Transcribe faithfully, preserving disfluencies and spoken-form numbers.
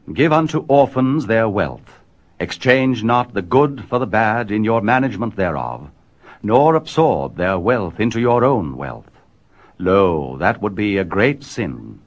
Give unto orphans their wealth. Exchange not the good for the bad in your management thereof, nor absorb their wealth into your own wealth. Lo, that would be a great sin.